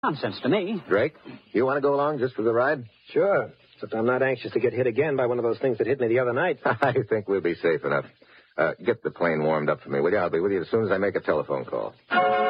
Nonsense to me. Drake, you want to go along just for the ride? Sure. Except I'm not anxious to get hit again by one of those things that hit me the other night. I think we'll be safe enough. Get the plane warmed up for me, will you? I'll be with you as soon as I make a telephone call.